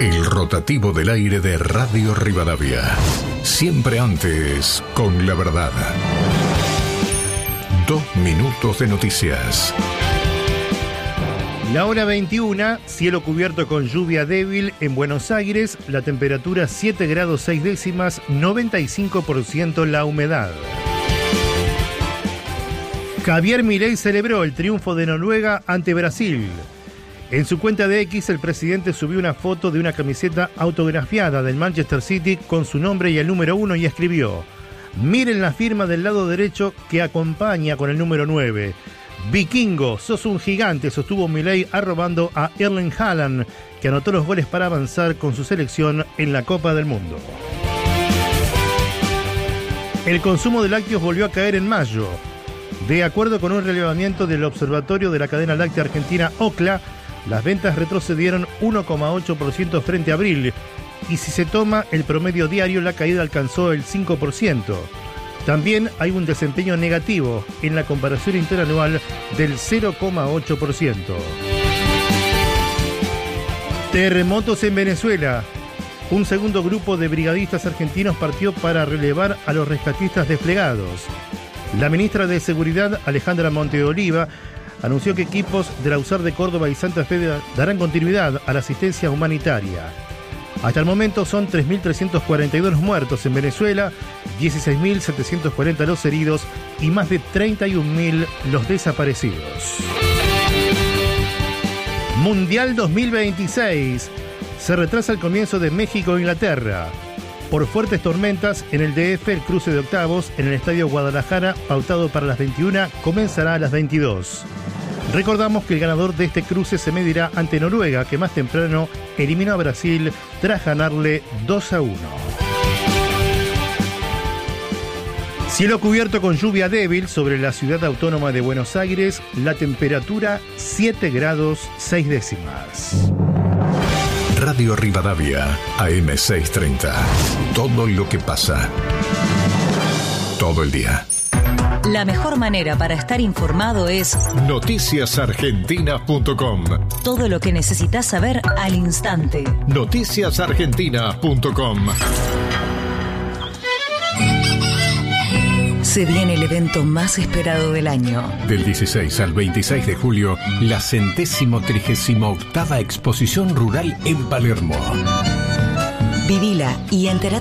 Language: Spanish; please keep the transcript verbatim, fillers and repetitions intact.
El rotativo del aire de Radio Rivadavia. Siempre antes, con la verdad. Dos minutos de noticias. La hora veintiuna, cielo cubierto con lluvia débil en Buenos Aires, la temperatura siete grados seis décimas, noventa y cinco por ciento la humedad. Javier Milei celebró el triunfo de Noruega ante Brasil. En su cuenta de X, el presidente subió una foto de una camiseta autografiada del Manchester City con su nombre y el número uno y escribió: miren la firma del lado derecho que acompaña con el número nueve. Vikingo, sos un gigante, sostuvo Milei arrobando a Erling Haaland, que anotó los goles para avanzar con su selección en la Copa del Mundo. El consumo de lácteos volvió a caer en mayo. De acuerdo con un relevamiento del Observatorio de la Cadena Láctea Argentina, OCLA, las ventas retrocedieron uno coma ocho por ciento frente a abril, y si se toma el promedio diario, la caída alcanzó el cinco por ciento. También hay un desempeño negativo en la comparación interanual del cero coma ocho por ciento. Terremotos en Venezuela. Un segundo grupo de brigadistas argentinos partió para relevar a los rescatistas desplegados. La ministra de Seguridad, Alejandra Monteoliva, anunció que equipos de la U S A R de Córdoba y Santa Fe darán continuidad a la asistencia humanitaria. Hasta el momento son tres mil trescientos cuarenta y dos muertos en Venezuela, dieciséis mil setecientos cuarenta los heridos y más de treinta y un mil los desaparecidos. Mundial dos mil veintiséis. Se retrasa el comienzo de México-Inglaterra. Por fuertes tormentas en el D F, el cruce de octavos en el Estadio Guadalajara, pautado para las veintiuna, comenzará a las veintidós. Recordamos que el ganador de este cruce se medirá ante Noruega, que más temprano eliminó a Brasil tras ganarle dos a uno. Cielo cubierto con lluvia débil sobre la ciudad autónoma de Buenos Aires, la temperatura siete grados seis décimas. Radio Rivadavia, A M seiscientos treinta. Todo lo que pasa. Todo el día. La mejor manera para estar informado es noticias argentinas punto com. Todo lo que necesitas saber al instante. noticias argentinas punto com. Se viene el evento más esperado del año. Del dieciséis al veintiséis de julio, la centésimo trigésima octava exposición rural en Palermo. Vivila y entérate